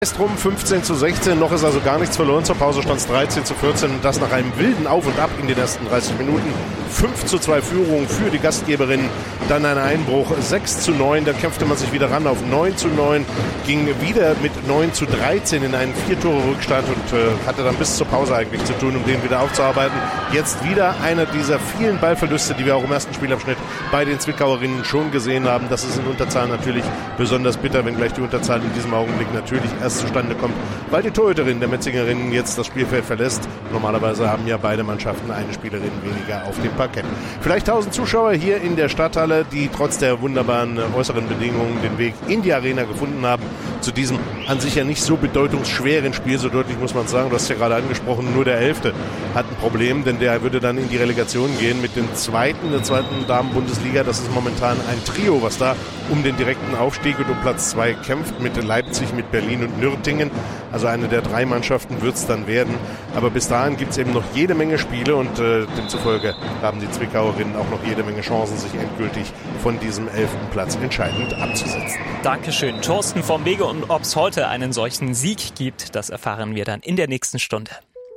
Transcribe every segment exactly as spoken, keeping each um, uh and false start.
Ist rum, fünfzehn zu sechzehn, noch ist also gar nichts verloren. Zur Pause stand es dreizehn zu vierzehn und das nach einem wilden Auf und Ab in den ersten dreißig Minuten. fünf zu zwei Führung für die Gastgeberinnen, dann ein Einbruch, sechs zu neun, dann kämpfte man sich wieder ran auf neun zu neun, ging wieder mit neun zu dreizehn in einen Vier-Tore-Rückstand und äh, hatte dann bis zur Pause eigentlich zu tun, um den wieder aufzuarbeiten. Jetzt wieder einer dieser vielen Ballverluste, die wir auch im ersten Spielabschnitt bei den Zwickauerinnen schon gesehen haben. Das ist in Unterzahl natürlich besonders bitter, wenngleich die Unterzahl in diesem Augenblick natürlich erst zustande kommt, weil die Torhüterin der Metzingerinnen jetzt das Spielfeld verlässt. Normalerweise haben ja beide Mannschaften eine Spielerin weniger auf dem Parkett. Vielleicht tausend Zuschauer hier in der Stadthalle, die trotz der wunderbaren äußeren Bedingungen den Weg in die Arena gefunden haben, zu diesem an sich ja nicht so bedeutungsschweren Spiel, so deutlich muss man sagen, du hast ja gerade angesprochen, nur der Elfte hat ein Problem, denn der würde dann in die Relegation gehen mit dem zweiten, der zweiten Damen-Bundesliga. Das ist momentan ein Trio, was da um den direkten Aufstieg und um Platz zwei kämpft, mit Leipzig, mit Berlin und Nürtingen. Also eine der drei Mannschaften wird es dann werden. Aber bis dahin gibt es eben noch jede Menge Spiele und äh, demzufolge haben die Zwickauerinnen auch noch jede Menge Chancen, sich endgültig von diesem elften Platz entscheidend abzusetzen. Dankeschön, Thorsten vom Wege. Und ob es heute einen solchen Sieg gibt, das erfahren wir dann in der nächsten Stunde.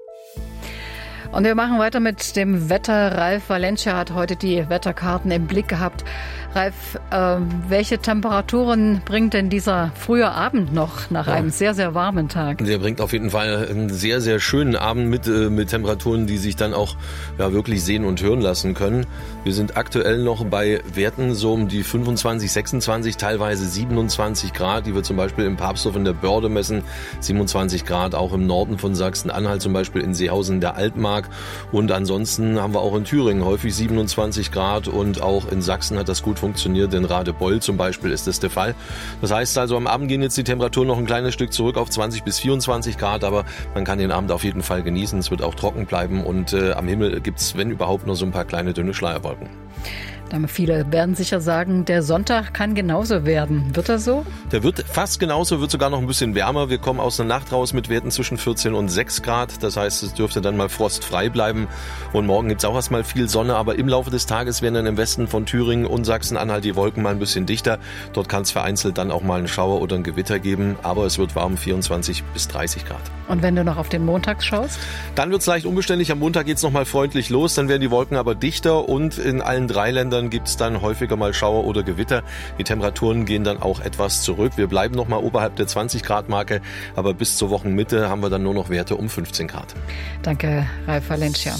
Und wir machen weiter mit dem Wetter. Ralf Valencia hat heute die Wetterkarten im Blick gehabt. Ralf, äh, welche Temperaturen bringt denn dieser frühe Abend noch nach ja. einem sehr, sehr warmen Tag? Der bringt auf jeden Fall einen sehr, sehr schönen Abend mit, äh, mit Temperaturen, die sich dann auch ja, wirklich sehen und hören lassen können. Wir sind aktuell noch bei Werten so um die fünfundzwanzig, sechsundzwanzig, teilweise siebenundzwanzig Grad, die wir zum Beispiel im Papsthof in der Börde messen. siebenundzwanzig Grad auch im Norden von Sachsen-Anhalt, zum Beispiel in Seehausen der Altmark. Und ansonsten haben wir auch in Thüringen häufig siebenundzwanzig Grad und auch in Sachsen hat das gut funktioniert. In Radebeul zum Beispiel ist das der Fall. Das heißt also, am Abend gehen jetzt die Temperaturen noch ein kleines Stück zurück auf zwanzig bis vierundzwanzig Grad, aber man kann den Abend auf jeden Fall genießen. Es wird auch trocken bleiben und äh, am Himmel gibt's, wenn überhaupt, nur so ein paar kleine dünne Schleierwolken. Viele werden sicher sagen, der Sonntag kann genauso werden. Wird er so? Der wird fast genauso, wird sogar noch ein bisschen wärmer. Wir kommen aus der Nacht raus mit Werten zwischen vierzehn und sechs Grad. Das heißt, es dürfte dann mal frostfrei bleiben. Und morgen gibt es auch erstmal viel Sonne. Aber im Laufe des Tages werden dann im Westen von Thüringen und Sachsen-Anhalt die Wolken mal ein bisschen dichter. Dort kann es vereinzelt dann auch mal einen Schauer oder ein Gewitter geben. Aber es wird warm, vierundzwanzig bis dreißig Grad. Und wenn du noch auf den Montag schaust? Dann wird es leicht unbeständig. Am Montag geht es nochmal freundlich los. Dann werden die Wolken aber dichter. Und in allen drei Ländern gibt es dann häufiger mal Schauer oder Gewitter. Die Temperaturen gehen dann auch etwas zurück. Wir bleiben noch mal oberhalb der zwanzig Grad Marke, aber bis zur Wochenmitte haben wir dann nur noch Werte um fünfzehn Grad. Danke, Ralf Valencia.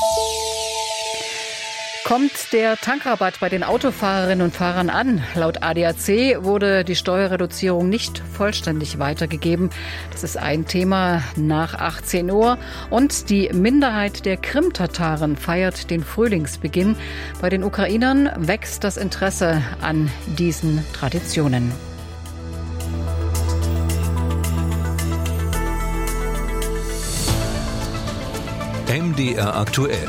Kommt der Tankrabatt bei den Autofahrerinnen und Fahrern an? Laut A D A C wurde die Steuerreduzierung nicht vollständig weitergegeben. Das ist ein Thema nach achtzehn Uhr. Und die Minderheit der Krim-Tataren feiert den Frühlingsbeginn. Bei den Ukrainern wächst das Interesse an diesen Traditionen. M D R aktuell.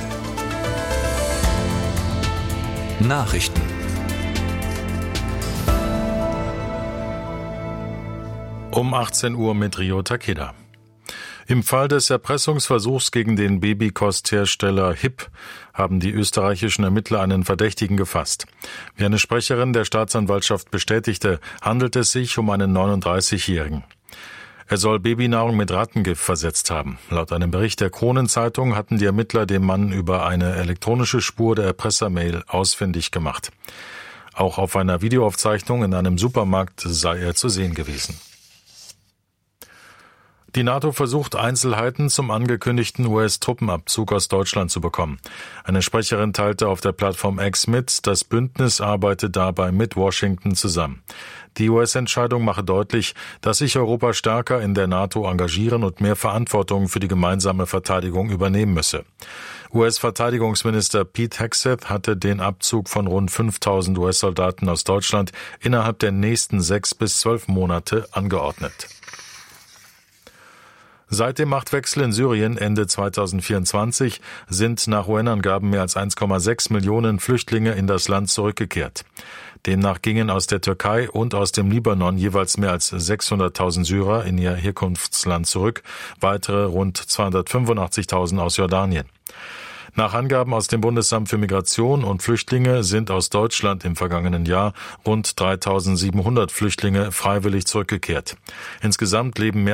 Nachrichten. Um achtzehn Uhr mit Rio Takeda. Im Fall des Erpressungsversuchs gegen den Babykosthersteller H I P haben die österreichischen Ermittler einen Verdächtigen gefasst. Wie eine Sprecherin der Staatsanwaltschaft bestätigte, handelt es sich um einen neununddreißigjährigen. Er soll Babynahrung mit Rattengift versetzt haben. Laut einem Bericht der Kronenzeitung hatten die Ermittler den Mann über eine elektronische Spur der Erpressermail ausfindig gemacht. Auch auf einer Videoaufzeichnung in einem Supermarkt sei er zu sehen gewesen. Die NATO versucht, Einzelheiten zum angekündigten U S-Truppenabzug aus Deutschland zu bekommen. Eine Sprecherin teilte auf der Plattform X mit, das Bündnis arbeite dabei mit Washington zusammen. Die U S-Entscheidung mache deutlich, dass sich Europa stärker in der NATO engagieren und mehr Verantwortung für die gemeinsame Verteidigung übernehmen müsse. U S-Verteidigungsminister Pete Hegseth hatte den Abzug von rund fünftausend U S-Soldaten aus Deutschland innerhalb der nächsten sechs bis zwölf Monate angeordnet. Seit dem Machtwechsel in Syrien Ende zweitausendvierundzwanzig sind nach U N-Angaben mehr als eins Komma sechs Millionen Flüchtlinge in das Land zurückgekehrt. Demnach gingen aus der Türkei und aus dem Libanon jeweils mehr als sechshunderttausend Syrer in ihr Herkunftsland zurück, weitere rund zweihundertfünfundachtzigtausend aus Jordanien. Nach Angaben aus dem Bundesamt für Migration und Flüchtlinge sind aus Deutschland im vergangenen Jahr rund dreitausendsiebenhundert Flüchtlinge freiwillig zurückgekehrt. Insgesamt leben mehr